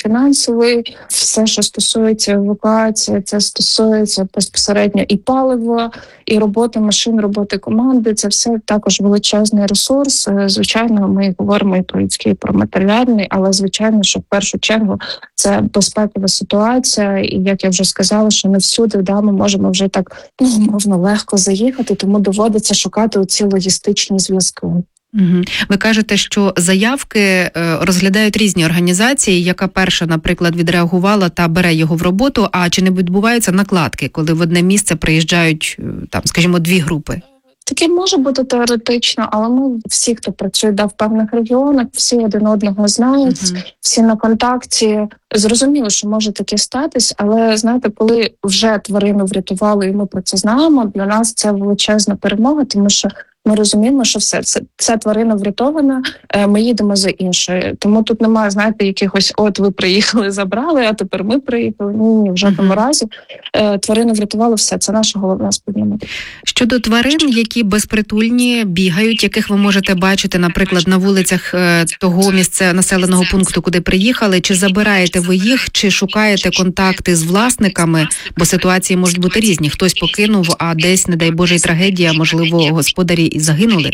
фінансовий, все, що стосується евакуації, це стосується безпосередньо і палива, і роботи машин, роботи команди. Це все також величезний ресурс. Звичайно, ми говоримо і про людський, і про матеріальний, але звичайно, що в першу чергу це безпекова ситуація. І як я вже сказала, що не всюди ми можемо вже так можна легко заїхати, тому доводиться шукати оці логістичні зв'язки. Угу. Ви кажете, що заявки розглядають різні організації. Яка перша, наприклад, відреагувала та бере його в роботу, а чи не відбуваються накладки, коли в одне місце приїжджають, там, скажімо, дві групи? Таке може бути теоретично, але ми всі, хто працює в певних регіонах, всі один одного знають, всі на контакті. Зрозуміло, що може таке статись, але, знаєте, коли вже тварину врятували і ми про це знаємо, для нас це величезна перемога, тому що ми розуміємо, що все, ця тварина врятована, ми їдемо за іншою. Тому тут немає, знаєте, якихось, от ви приїхали, забрали, а тепер ми приїхали. Ні, в жодному разі. Тварину врятували, все, це наша головна спільнота. Щодо тварин, які безпритульні, бігають, яких ви можете бачити, наприклад, на вулицях того місця населеного пункту, куди приїхали, чи забираєте ви їх, чи шукаєте контакти з власниками, бо ситуації можуть бути різні. Хтось покинув, а десь, не дай Боже, і трагедія, можливо, господарі і загинули.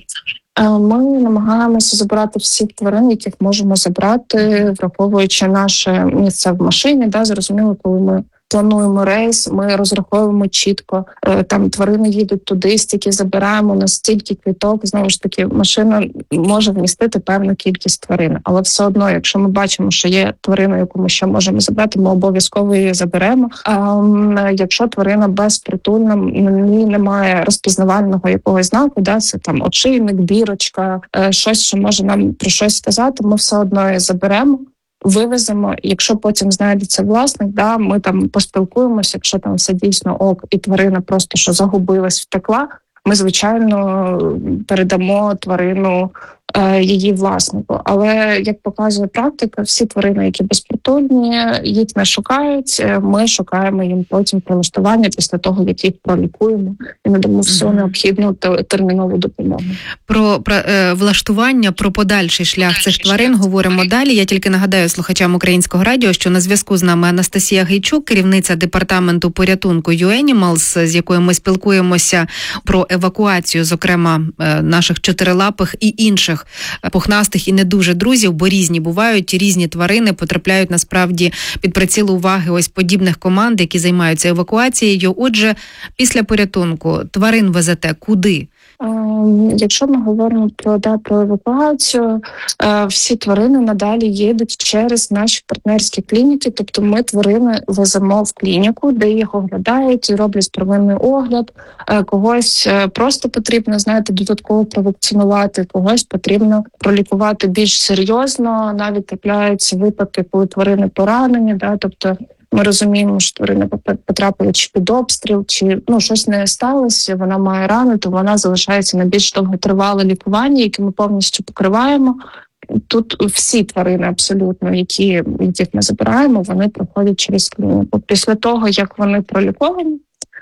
Ми намагаємося забирати всіх тварин, яких можемо забрати, враховуючи наше місце в машині. Зрозуміло, коли ми плануємо рейс, ми розраховуємо чітко, там тварини їдуть туди, стільки забираємо, на стільки квиток. Знову ж таки, машина може вмістити певну кількість тварин. Але все одно, якщо ми бачимо, що є тварина, яку ми ще можемо забрати, ми обов'язково її заберемо. А якщо тварина безпритульна, немає розпізнавального якогось знаку, це там очийник, бірочка, щось, що може нам про щось сказати, ми все одно її заберемо. Вивеземо, якщо потім знайдеться власник, ми там поспілкуємося, якщо там все дійсно ок, і тварина просто що загубилась, втекла, ми, звичайно, передамо тварину її власнику. Але, як показує практика, всі тварини, які безпритульні, їх не шукають, ми шукаємо їм потім прилаштування після того, як їх пролікуємо і надамо всю необхідну термінову допомогу. Про влаштування, про подальший шлях цих тварин говоримо далі. Я тільки нагадаю слухачам Українського радіо, що на зв'язку з нами Анастасія Гейчук, керівниця департаменту порятунку YouAnimals, з якою ми спілкуємося про евакуацію, зокрема, наших чотирилапих і інших пухнастих і не дуже друзів, бо різні бувають, різні тварини потрапляють насправді під приціл уваги ось подібних команд, які займаються евакуацією. Отже, після порятунку тварин везете куди? Якщо ми говоримо про евакуацію, всі тварини надалі їдуть через наші партнерські клініки, тобто ми тварини веземо в клініку, де їх оглядають, роблять первинний огляд, когось просто потрібно, додатково провакцинувати, когось потрібно пролікувати більш серйозно, навіть трапляються випадки, коли тварини поранені, тобто ми розуміємо, що тварина потрапила чи під обстріл, чи щось не сталося, вона має рану, то вона залишається на більш довготривале лікування, яке ми повністю покриваємо. Тут всі тварини абсолютно, яких ми забираємо, вони проходять через клініку. Після того, як вони проліковані,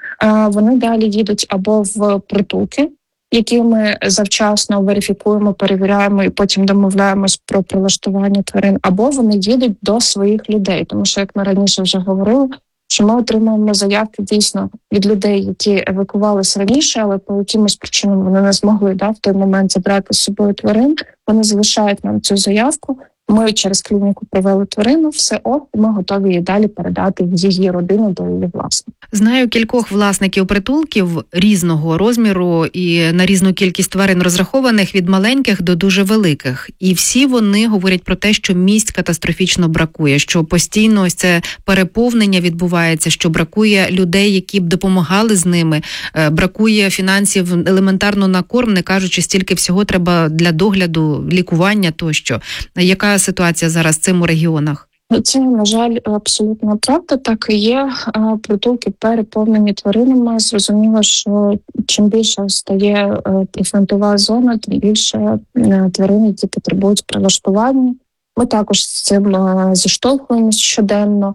вони далі їдуть або в притулки, які ми завчасно верифікуємо, перевіряємо і потім домовляємось про прилаштування тварин, або вони їдуть до своїх людей. Тому що, як ми раніше вже говорили, що ми отримуємо заявки дійсно від людей, які евакувалися раніше, але по якимось причинам вони не змогли в той момент забрати з собою тварин. Вони залишають нам цю заявку. Ми через клініку провели тварину, все ок, і ми готові її далі передати в її родину до її власника. Знаю кількох власників притулків різного розміру і на різну кількість тварин розрахованих, від маленьких до дуже великих. І всі вони говорять про те, що місць катастрофічно бракує, що постійно ось це переповнення відбувається, що бракує людей, які б допомагали з ними, бракує фінансів елементарно на корм, не кажучи, стільки всього треба для догляду, лікування тощо. Яка ситуація зараз в цим у регіонах? Це, на жаль, абсолютно правда, так і є. Притулки переповнені тваринами. Зрозуміло, що чим більше стає прифронтова зона, тим більше тварин, які потребують прилаштування. Ми також з цим зіштовхуємося щоденно.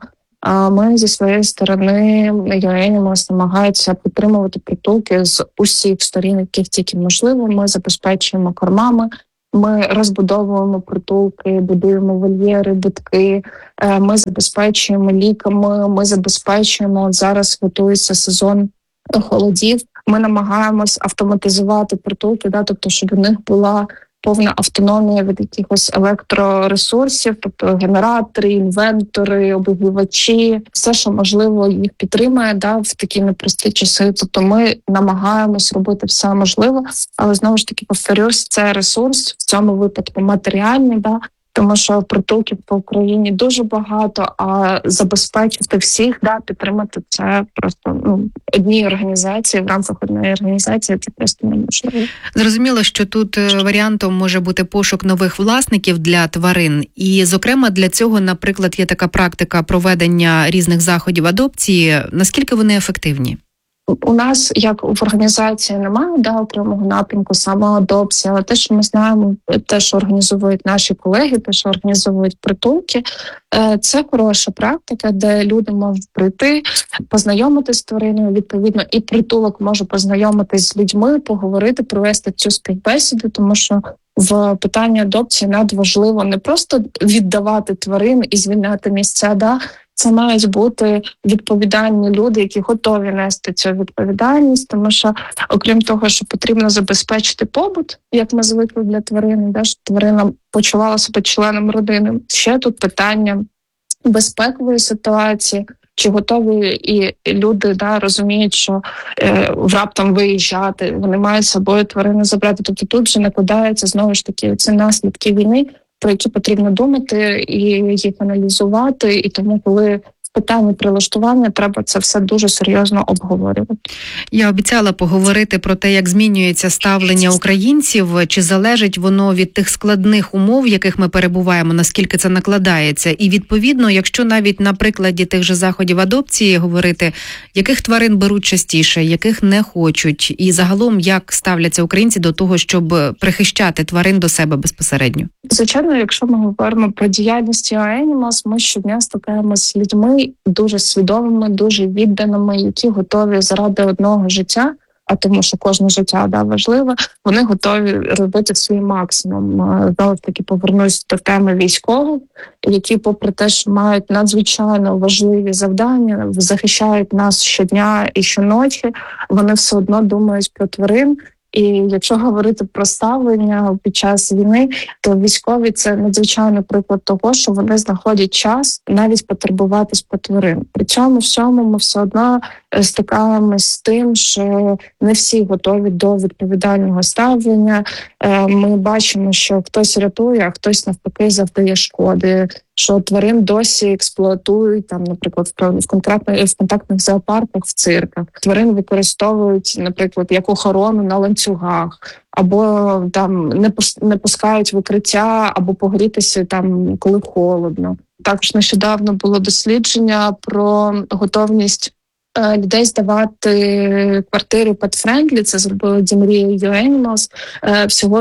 Ми зі своєї сторони, YouAnimals, намагається підтримувати притулки з усіх сторін, яких тільки можливо. Ми забезпечуємо кормами, Ми розбудовуємо притулки, будуємо вольєри, будки, ми забезпечуємо ліками, ми забезпечуємо, зараз готується сезон холодів, ми намагаємось автоматизувати притулки, тобто, щоб у них була повна автономія від якихось електроресурсів, тобто генератори, інвентори, обігрівачі, все, що можливо, їх підтримує в такі непрості часи. Тобто ми намагаємось робити все можливе, але знову ж таки повторюсь, це ресурс в цьому випадку матеріальний, тому що притулків по Україні дуже багато, а забезпечити всіх, підтримати це просто одній організації, в рамках однієї організації це просто неможливо. Зрозуміло, що тут варіантом може бути пошук нових власників для тварин. І, зокрема, для цього, наприклад, є така практика проведення різних заходів адопції. Наскільки вони ефективні? У нас, як в організації, немає окремого напрямку самоадопції, але те, що ми знаємо, те, що організовують наші колеги, те, що організовують притулки, це хороша практика, де люди можуть прийти, познайомитися з твариною, відповідно, і притулок може познайомитись з людьми, поговорити, провести цю співбесіду, тому що в питанні адопції надважливо не просто віддавати тварин і звільняти місця, це мають бути відповідальні люди, які готові нести цю відповідальність, тому що, окрім того, що потрібно забезпечити побут, як ми звикли для тварини, щоб тварина почувала себе членом родини. Ще тут питання безпекової ситуації, чи готові і люди розуміють, що раптом виїжджати, вони мають з собою тварину забрати. Тобто тут вже накладаються, знову ж таки, ці наслідки війни, про які потрібно думати і їх аналізувати. І тому, коли в питанні прилаштування, треба це все дуже серйозно обговорювати. Я обіцяла поговорити про те, як змінюється ставлення українців, чи залежить воно від тих складних умов, в яких ми перебуваємо, наскільки це накладається. І відповідно, якщо навіть на прикладі тих же заходів адопції говорити, яких тварин беруть частіше, яких не хочуть, і загалом як ставляться українці до того, щоб прихищати тварин до себе безпосередньо. Звичайно, якщо ми говоримо про діяльність YouAnimals, ми щодня стикаємося з людьми дуже свідомими, дуже відданими, які готові заради одного життя, а тому що кожне життя важливе, вони готові робити свій максимум. Знову ж таки повернусь до теми військових, які попри те, що мають надзвичайно важливі завдання, захищають нас щодня і щоночі, вони все одно думають про тварин. І якщо говорити про ставлення під час війни, то військові – це надзвичайний приклад того, що вони знаходять час навіть потурбуватись про тварин. При цьому всьому ми все одно стикаємось з тим, що не всі готові до відповідального ставлення. Ми бачимо, що хтось рятує, а хтось навпаки завдає шкоди, що тварин досі експлуатують, наприклад, в контактних зоопарках, в цирках. Тварин використовують, наприклад, як охорону на ланцюгах, або не пускають в укриття, або погрітися коли холодно. Також нещодавно було дослідження про готовність людей здавати квартири pet-friendly, це зробили Дімрія YouAnimals. Всього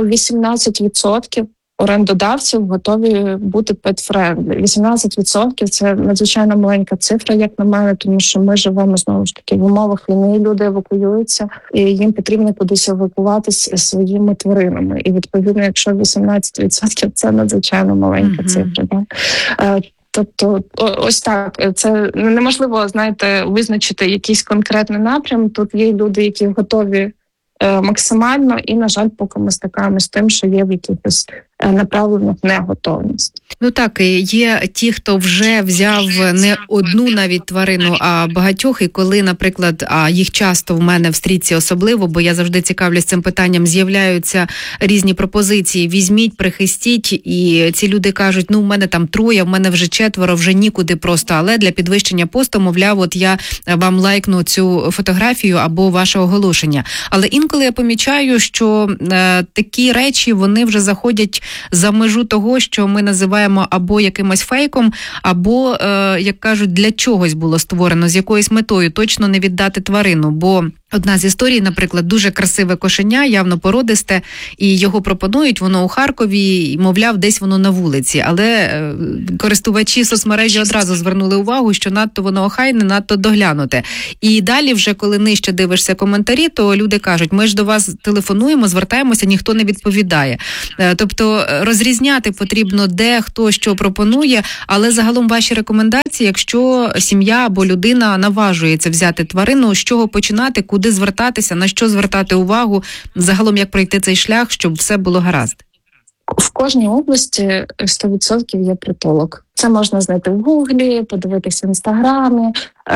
18% орендодавців готові бути pet-friendly. 18% – це надзвичайно маленька цифра, як на мене, тому що ми живемо, знову ж таки, в умовах війни, люди евакуюються, і їм потрібно кудись евакуватися своїми тваринами. І, відповідно, якщо 18% – це надзвичайно маленька цифра. Тобто, ось так, це неможливо, визначити якийсь конкретний напрям. Тут є люди, які готові максимально, і, на жаль, поки ми стикаємося з тим, що є в якихось направлених неготовність. Так, є ті, хто вже взяв не одну навіть тварину, а багатьох, і коли, наприклад, їх часто в мене в стрічці особливо, бо я завжди цікавлюсь цим питанням, з'являються різні пропозиції, візьміть, прихистіть, і ці люди кажуть, в мене там 3, в мене вже 4, вже нікуди просто, але для підвищення посту, мовляв, от я вам лайкну цю фотографію або ваше оголошення. Але інколи я помічаю, що такі речі, вони вже заходять за межу того, що ми називаємо або якимось фейком, або, як кажуть, для чогось було створено, з якоюсь метою, точно не віддати тварину, бо Одна з історій, наприклад, дуже красиве кошеня, явно породисте, і його пропонують, воно у Харкові, і, мовляв, десь воно на вулиці. Але користувачі соцмережі одразу звернули увагу, що надто воно охайне, надто доглянуте. І далі вже, коли нижче дивишся коментарі, то люди кажуть, ми ж до вас телефонуємо, звертаємося, ніхто не відповідає. Тобто розрізняти потрібно, де, хто, що пропонує, але загалом ваші рекомендації, якщо сім'я або людина наважується взяти тварину, з чого починати, куди звертатися, на що звертати увагу, загалом як пройти цей шлях, щоб все було гаразд? В кожній області 100% є притулок. Це можна знайти в Гуглі, подивитися в Інстаграмі.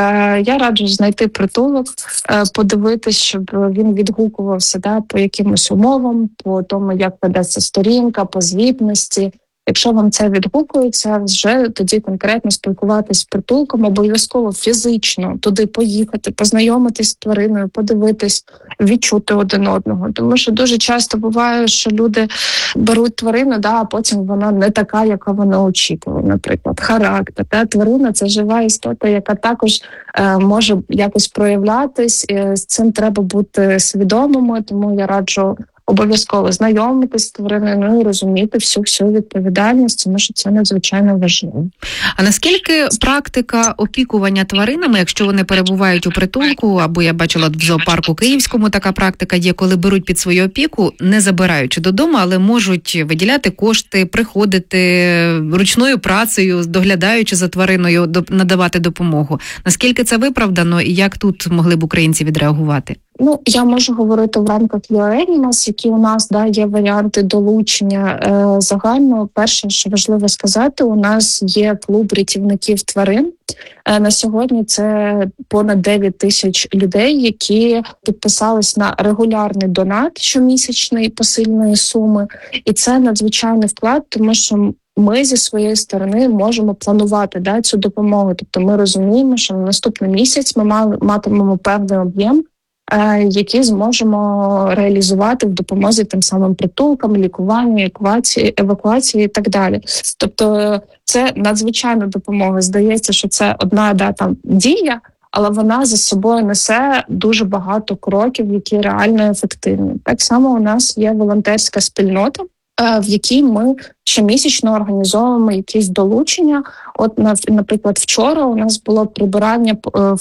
Я раджу знайти притулок, подивитися, щоб він відгукувався по якимось умовам, по тому, як ведеться сторінка, по звітності. Якщо вам це відгукується, вже тоді конкретно спілкуватись з притулком, обов'язково фізично туди поїхати, познайомитись з твариною, подивитись, відчути один одного. Тому що дуже часто буває, що люди беруть тварину, а потім вона не така, яка вона очікувала. Наприклад, характер. Тварина – це жива істота, яка також може якось проявлятись. З цим треба бути свідомими, тому я раджу обов'язково знайомитись з твариною і розуміти всю відповідальність, тому що це надзвичайно важливо. А наскільки практика опікування тваринами, якщо вони перебувають у притулку, або я бачила в зоопарку Київському така практика є, коли беруть під свою опіку, не забираючи додому, але можуть виділяти кошти, приходити ручною працею, доглядаючи за твариною, надавати допомогу. Наскільки це виправдано і як тут могли б українці відреагувати? Я можу говорити в рамках YouAnimals, які у нас є варіанти долучення загального. Перше, що важливо сказати, у нас є клуб рятівників тварин. На сьогодні це понад 9 тисяч людей, які підписались на регулярний донат щомісячний посильної суми. І це надзвичайний вклад, тому що ми зі своєї сторони можемо планувати цю допомогу. Тобто ми розуміємо, що на наступний місяць ми матимемо певний об'єм, які зможемо реалізувати в допомозі тим самим притулкам, лікуванню, евакуації і так далі. Тобто це надзвичайна допомога. Здається, що це одна дія, але вона за собою несе дуже багато кроків, які реально ефективні. Так само у нас є волонтерська спільнота, в якій ми щомісячно організовуємо якісь долучення. Наприклад, вчора у нас було прибирання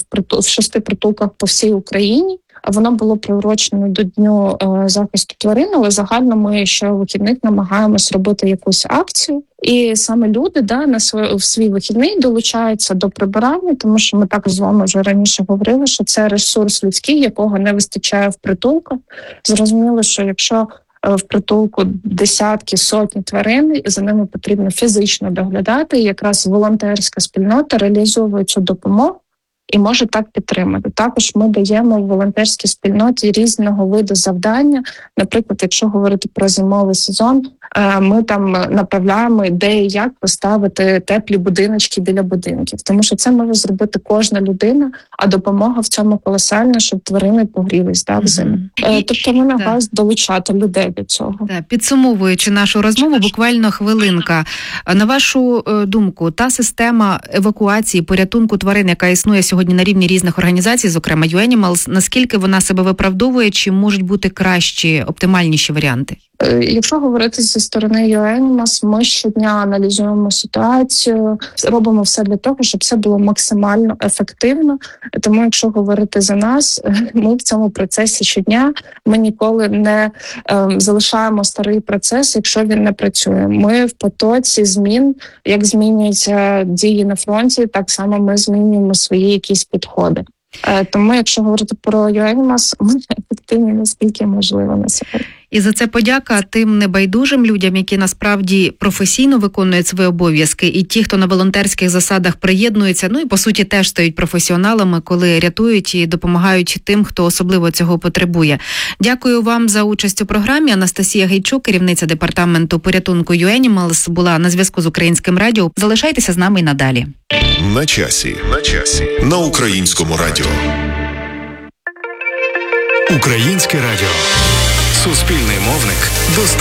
в 6 притулках по всій Україні. Воно було приурочено до Дню захисту тварин, але загально ми ще у вихідних намагаємось робити якусь акцію. І саме люди в свій вихідний долучаються до прибирання, тому що ми так з вами вже раніше говорили, що це ресурс людський, якого не вистачає в притулках. Зрозуміло, що якщо в притулку десятки, сотні тварин, і за ними потрібно фізично доглядати, і якраз волонтерська спільнота реалізовує цю допомогу і може так підтримати. Також ми даємо в волонтерській спільноті різного виду завдання. Наприклад, якщо говорити про зимовий сезон, ми там направляємо ідеї, як поставити теплі будиночки біля будинків. Тому що це може зробити кожна людина, а допомога в цьому колосальна, щоб тварини погрілись взиму. Тобто ми намагаємося долучати людей до цього. Підсумовуючи нашу розмову, буквально хвилинка. На вашу думку, та система евакуації, порятунку тварин, яка існує сьогодні на рівні різних організацій, зокрема YouAnimals, наскільки вона себе виправдовує, чи можуть бути кращі, оптимальніші варіанти? Якщо говорити зі сторони YouAnimals, ми щодня аналізуємо ситуацію, робимо все для того, щоб це було максимально ефективно. Тому, якщо говорити за нас, ми в цьому процесі щодня, ми ніколи не залишаємо старий процес, якщо він не працює. Ми в потоці змін, як змінюються дії на фронті, так само ми змінюємо свої якісь підходи. Тому, якщо говорити про YouAnimals, ми ефективні, наскільки можливо на сьогодні. І за це подяка тим небайдужим людям, які насправді професійно виконують свої обов'язки, і ті, хто на волонтерських засадах приєднуються, і по суті теж стають професіоналами, коли рятують і допомагають тим, хто особливо цього потребує. Дякую вам за участь у програмі. Анастасія Гейчук, керівниця департаменту порятунку YouAnimals, була на зв'язку з Українським радіо. Залишайтеся з нами й надалі. На часі. На Українському радіо. Українське радіо. Суспільний мовник.